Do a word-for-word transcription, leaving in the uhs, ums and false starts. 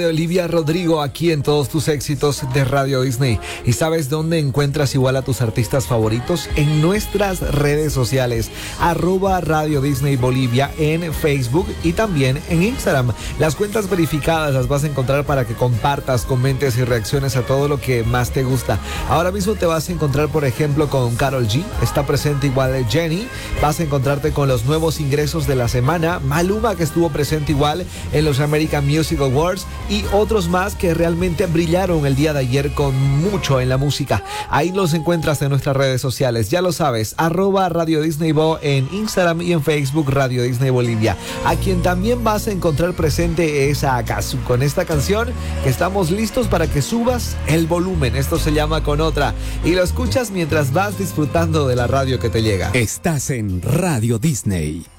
Olivia Rodrigo aquí en todos tus éxitos de Radio Disney. ¿Y sabes dónde encuentras igual a tus artistas favoritos? En nuestras redes sociales, arroba Radio Disney Bolivia en Facebook y también en Instagram. Las cuentas verificadas las vas a encontrar para que compartas, comentes y reacciones a todo lo que más te gusta. Ahora mismo te vas a encontrar, por ejemplo, con Karol G, está presente igual Jenny, vas a encontrarte con los nuevos ingresos de la semana, Maluma, que estuvo presente igual en los American Music Awards, y otros más que realmente brillaron el día de ayer con mucho en la música. Ahí los encuentras en nuestras redes sociales, ya lo sabes, arroba Radio Disney Bo en Instagram y en Facebook Radio Disney Bolivia. A quien también vas a encontrar presente es a Akazu con esta canción que estamos listos para que subas el volumen. Esto se llama Con Otra y lo escuchas mientras vas disfrutando de la radio que te llega. Estás en Radio Disney.